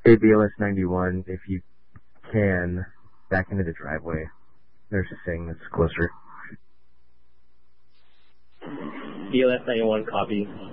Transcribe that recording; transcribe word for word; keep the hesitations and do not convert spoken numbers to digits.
Hey, B L S ninety-one, if you can, back into the driveway. There's a thing that's closer. B L S ninety-one, copy.